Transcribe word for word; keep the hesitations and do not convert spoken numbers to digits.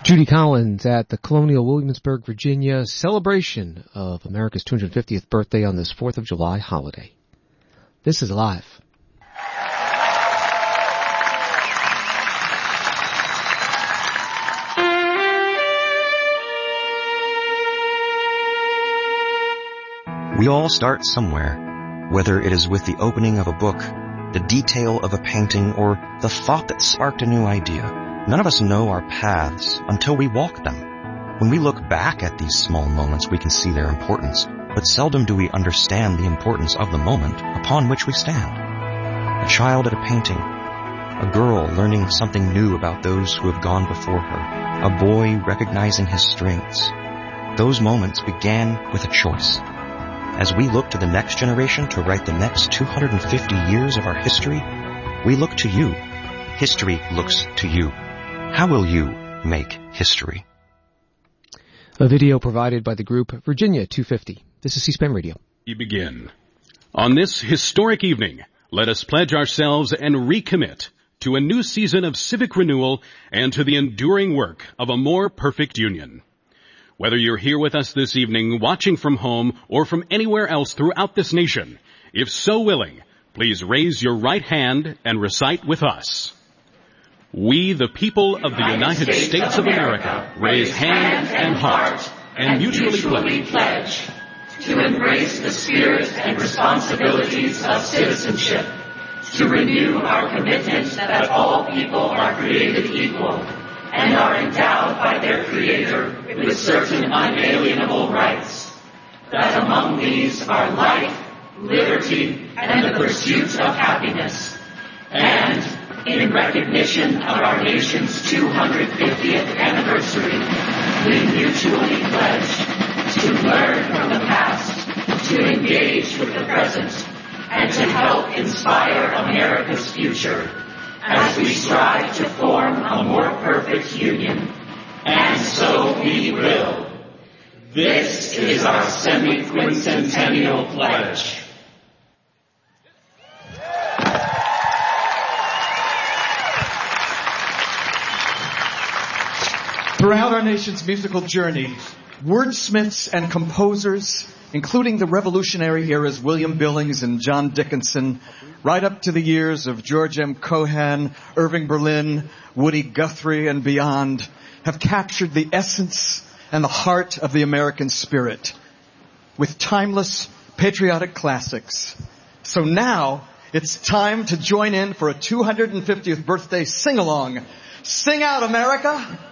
Judy Collins at the Colonial Williamsburg, Virginia celebration of America's two hundred fiftieth birthday on this fourth of July holiday. This is live. We all start somewhere, whether it is with the opening of a book, the detail of a painting, or the thought that sparked a new idea. None of us know our paths until we walk them. When we look back at these small moments, we can see their importance, but seldom do we understand the importance of the moment upon which we stand. A child at a painting, a girl learning something new about those who have gone before her, a boy recognizing his strengths. Those moments began with a choice. As we look to the next generation to write the next two hundred fifty years of our history, we look to you. History looks to you. How will you make history? A video provided by the group Virginia two fifty. This is C-SPAN Radio. We begin. On this historic evening, let us pledge ourselves and recommit to a new season of civic renewal and to the enduring work of a more perfect union. Whether you're here with us this evening, watching from home, or from anywhere else throughout this nation, if so willing, please raise your right hand and recite with us. We, the people of the United States of America, raise hand and heart and mutually pledge to embrace the spirit and responsibilities of citizenship, to renew our commitment that all people are created equal and are endowed by their Creator with certain unalienable rights, that among these are life, liberty, and the pursuit of happiness, and in recognition of our nation's two hundred fiftieth anniversary, we mutually pledge to learn from the past, to engage with the present, and to help inspire America's future as we strive to form a more perfect union. And so we will. This is our semi-quincentennial pledge. Throughout our nation's musical journey, wordsmiths and composers, including the revolutionary eras William Billings and John Dickinson, right up to the years of George M. Cohan, Irving Berlin, Woody Guthrie, and beyond, have captured the essence and the heart of the American spirit with timeless patriotic classics. So now it's time to join in for a two hundred fiftieth birthday sing-along. Sing out, America!